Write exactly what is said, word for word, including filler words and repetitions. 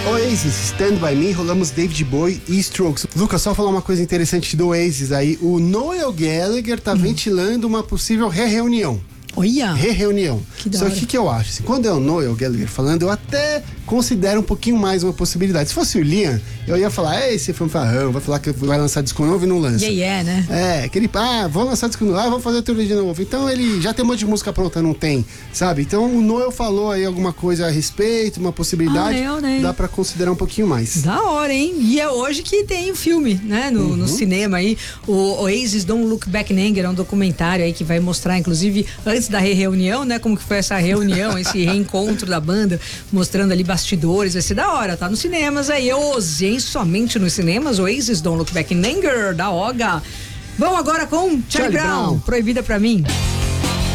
Oasis, Stand By Me, rolamos David Bowie e Strokes. Lucas, só falar uma coisa interessante do Oasis aí, o Noel Gallagher tá hum. ventilando uma possível re-reunião. Olha! Re-reunião. Só que o que eu acho? Assim, quando é o Noel Gallagher falando, eu até considero um pouquinho mais uma possibilidade. Se fosse o Liam, eu ia falar, é, esse fanfarrão, vai falar que vai lançar disco novo e não lança. Yeah, yeah, né? É, aquele, ah, vão lançar disco novo, ah, vamos fazer turnê de novo. Então ele já tem um monte de música pronta, não tem, sabe? Então o Noel falou aí alguma coisa a respeito, uma possibilidade, ah, eu, né? Dá pra considerar um pouquinho mais. Da hora, hein? E é hoje que tem o filme, né? No, uhum. no cinema aí, o Oasis Don't Look Back in Anger, é um documentário aí que vai mostrar, inclusive, antes da reunião, né? Como que foi essa reunião, esse reencontro da banda, mostrando ali bastidores, vai ser da hora, tá nos cinemas aí, hoje, hein? Somente nos cinemas, Oasis Don't Look Back in Anger, da Oga. Vamos agora com Charlie, Charlie Brown, Brown, Proibida Pra Mim.